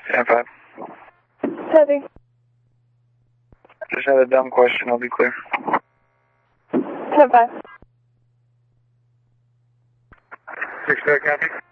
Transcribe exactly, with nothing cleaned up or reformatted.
ten five. Heavy. Just had a dumb question, I'll be clear. ten five. Six, copy.